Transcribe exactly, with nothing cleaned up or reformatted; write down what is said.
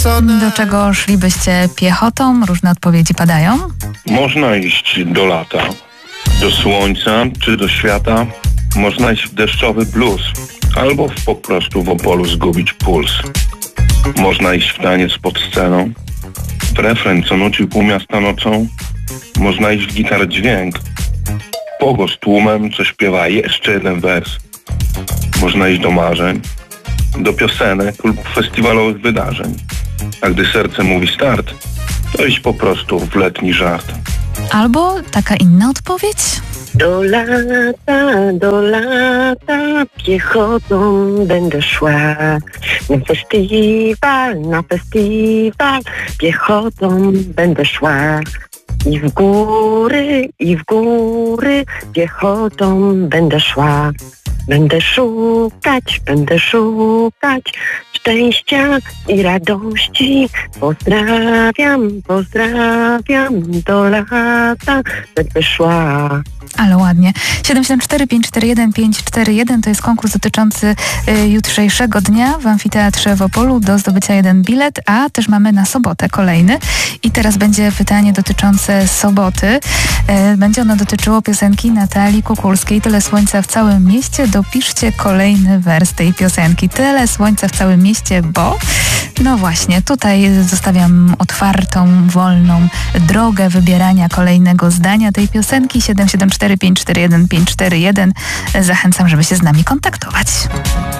Do czego szlibyście piechotą? Różne odpowiedzi padają. Można iść do lata, do słońca czy do świata. Można iść w deszczowy blues albo w, po prostu w Opolu zgubić puls. Można iść w taniec pod sceną, w refren, co nucił pół miasta nocą. Można iść w gitar dźwięk, pogo z tłumem, co śpiewa jeszcze jeden wers. Można iść do marzeń, do piosenek lub festiwalowych wydarzeń. A gdy serce mówi start, to iść po prostu w letni żart. Albo taka inna odpowiedź? Do lata, do lata, piechotą będę szła. Na festiwal, na festiwal, piechotą będę szła. I w góry, i w góry, piechotą będę szła. Będę szukać, będę szukać szczęścia i radości. Pozdrawiam, pozdrawiam, do lata będę szła. Ale ładnie. siedem siedem cztery pięć cztery jeden pięć cztery jeden to jest konkurs dotyczący y, jutrzejszego dnia w Amfiteatrze w Opolu do zdobycia jeden bilet, a też mamy na sobotę kolejny. I teraz będzie pytanie dotyczące soboty. Y, będzie ono dotyczyło piosenki Natalii Kukulskiej Tyle słońca w całym mieście. Dopiszcie kolejny wers tej piosenki. Tyle słońca w całym mieście, bo... No właśnie, tutaj zostawiam otwartą, wolną drogę wybierania kolejnego zdania tej piosenki. siedem siedem cztery pięć cztery jeden pięć cztery jeden. Zachęcam, żeby się z nami kontaktować.